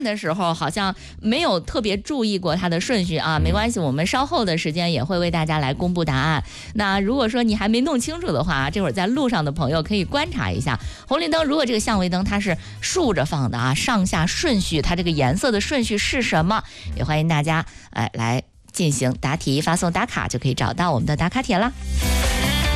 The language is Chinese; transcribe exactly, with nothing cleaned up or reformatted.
的时候好像没有特别注意过它的顺序啊，没关系，我们稍后的时间也会为大家来公布答案。那如果说你还没弄清楚的话，这会儿在路上的朋友可以观察一下红绿灯，如果这个相位灯它是竖着放的啊，上下顺序，它这个颜色的顺序是什么？也欢迎大家哎来进行答题，发送打卡就可以找到我们的打卡帖了。